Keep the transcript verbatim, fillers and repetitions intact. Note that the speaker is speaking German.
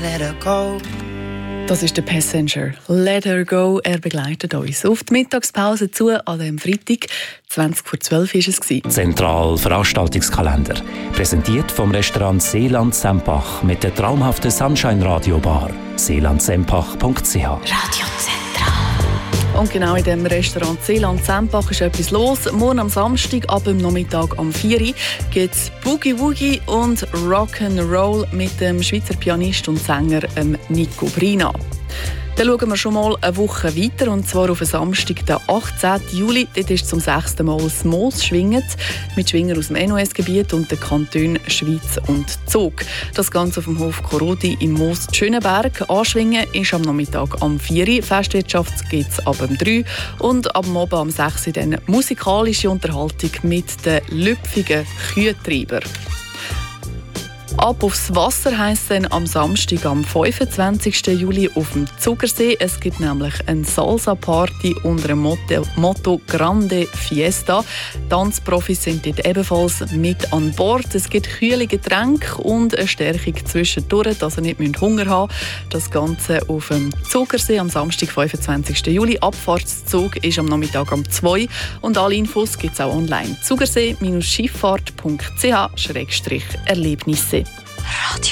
let her go. Das ist der Passenger. Let her go. Er begleitet uns auf die Mittagspause zu an diesem Freitag. zwanzig vor zwölf war es. Zentral Veranstaltungskalender. Präsentiert vom Restaurant Seeland Sempach mit der traumhaften Sunshine Radio Bar. seeland sempach punkt c h. Radio Zentral. Und genau in dem Restaurant Seeland Sempach ist etwas los. Morgen am Samstag ab dem Nachmittag um vier Uhr gibt es Boogie Woogie und Rock'n'Roll mit dem Schweizer Pianist und Sänger Nico Brina. Dann schauen wir schon mal eine Woche weiter, und zwar auf den Samstag, den achtzehnten Juli. Dort ist zum sechsten Mal das Moos schwingend, mit Schwingern aus dem N O S-Gebiet und den Kantonen Schweiz und Zug. Das Ganze auf dem Hof Korodi im Moos Schöneberg. Anschwingen ist am Nachmittag um vier Uhr, Festwirtschaft gibt es ab um drei Uhr und ab dem Abend um sechs Uhr dann musikalische Unterhaltung mit den lüpfigen Kühtreiber. Ab aufs Wasser heisst es am Samstag, am fünfundzwanzigsten Juli auf dem Zugersee. Es gibt nämlich eine Salsa-Party unter dem Motto, Motto Grande Fiesta. Tanzprofis sind dort ebenfalls mit an Bord. Es gibt kühle Getränke und eine Stärkung zwischendurch, dass ihr nicht Hunger haben müsst. Das Ganze auf dem Zugersee am Samstag, fünfundzwanzigsten Juli. Abfahrtszug ist am Nachmittag um zwei Uhr und alle Infos gibt es auch online. Zugersee Schifffahrt punkt c h Erlebnisse. Radio